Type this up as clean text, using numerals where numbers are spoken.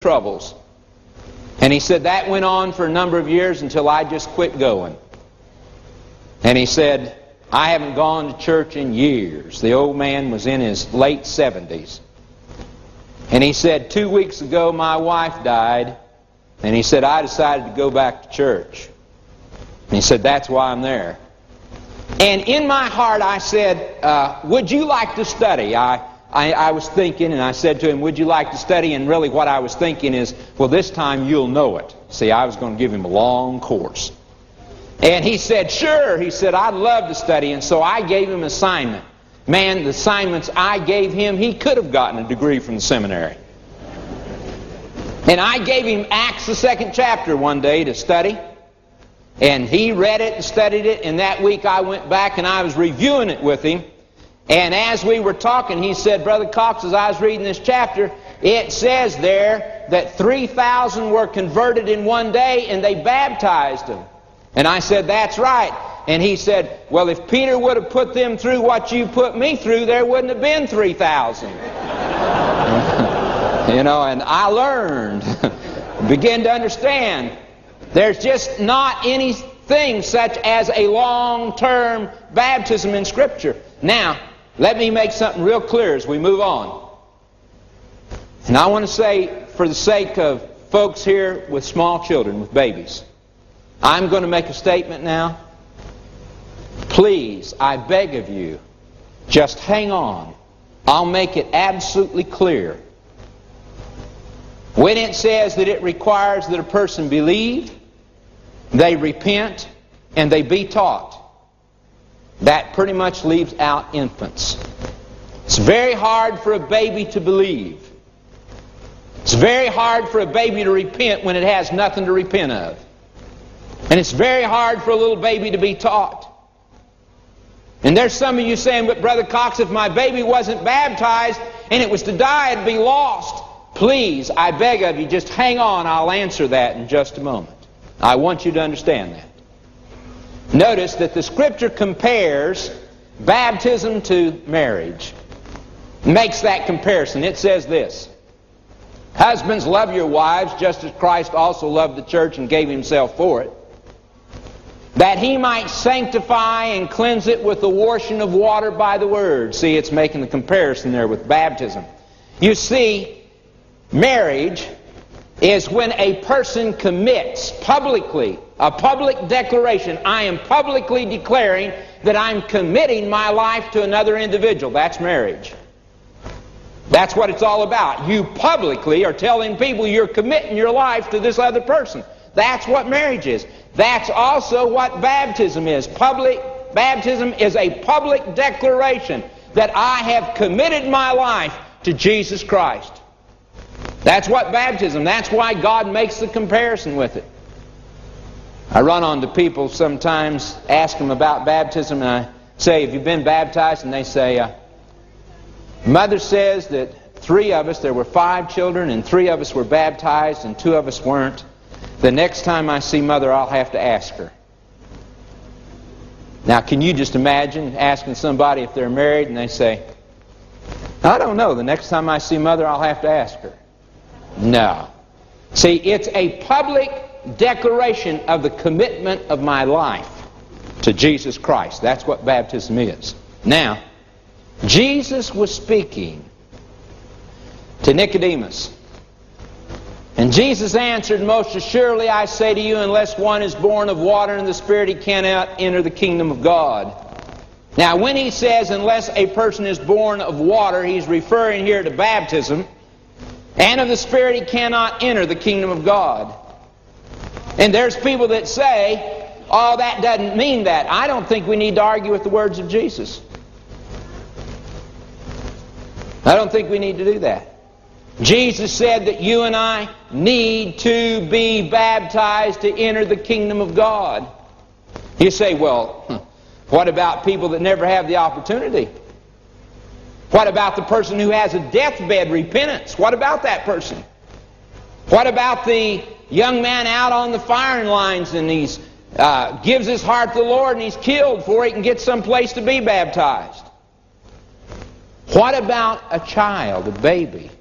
troubles. And he said that went on for a number of years until I just quit going. And he said, I haven't gone to church in years. The old man was in his late 70s. And he said, 2 weeks ago my wife died. And he said, I decided to go back to church. And he said, that's why I'm there. And in my heart I said, would you like to study? I was thinking, and I said to him, would you like to study? And really what I was thinking is, well, this time you'll know it. See, I was going to give him a long course. And he said, sure. He said, I'd love to study. And so I gave him an assignment. Man, the assignments I gave him, he could have gotten a degree from the seminary. And I gave him Acts, the 2nd chapter, one day to study. And he read it and studied it. And that week I went back and I was reviewing it with him. And as we were talking, he said, Brother Cox, as I was reading this chapter, it says there that 3,000 were converted in one day and they baptized them. And I said, that's right. And he said, well, if Peter would have put them through what you put me through, there wouldn't have been 3,000. You know, and I learned, began to understand, there's just not anything such as a long-term baptism in Scripture. Now, let me make something real clear as we move on. And I want to say, for the sake of folks here with small children, with babies, I'm going to make a statement now. Please, I beg of you, just hang on. I'll make it absolutely clear. When it says that it requires that a person believe, they repent, and they be taught, that pretty much leaves out infants. It's very hard for a baby to believe. It's very hard for a baby to repent when it has nothing to repent of. And it's very hard for a little baby to be taught. And there's some of you saying, but Brother Cox, if my baby wasn't baptized and it was to die, it'd be lost. Please, I beg of you, just hang on. I'll answer that in just a moment. I want you to understand that. Notice that the Scripture compares baptism to marriage. Makes that comparison. It says this: husbands, love your wives, just as Christ also loved the church and gave himself for it, that he might sanctify and cleanse it with the washing of water by the word. See, it's making the comparison there with baptism. You see, marriage is when a person commits publicly, a public declaration. I am publicly declaring that I'm committing my life to another individual. That's marriage. That's what it's all about. You publicly are telling people you're committing your life to this other person. That's what marriage is. That's also what baptism is. Baptism is a public declaration that I have committed my life to Jesus Christ. That's what baptism, that's why God makes the comparison with it. I run onto people sometimes, ask them about baptism, and I say, have you been baptized? And they say, Mother says that 3 of us, there were 5 children, and 3 of us were baptized, and 2 of us weren't. The next time I see Mother, I'll have to ask her. Now, can you just imagine asking somebody if they're married, and they say, I don't know, the next time I see Mother, I'll have to ask her. No. See, it's a public declaration of the commitment of my life to Jesus Christ. That's what baptism is. Now, Jesus was speaking to Nicodemus. And Jesus answered, most assuredly I say to you, unless one is born of water and the Spirit, he cannot enter the kingdom of God. Now, when he says, unless a person is born of water, he's referring here to baptism. And of the Spirit, he cannot enter the kingdom of God. And there's people that say, oh, that doesn't mean that. I don't think we need to argue with the words of Jesus. I don't think we need to do that. Jesus said that you and I need to be baptized to enter the kingdom of God. You say, well, what about people that never have the opportunity? What about the person who has a deathbed repentance? What about that person? What about the young man out on the firing lines and he gives his heart to the Lord and he's killed before he can get someplace to be baptized? What about a child, a baby,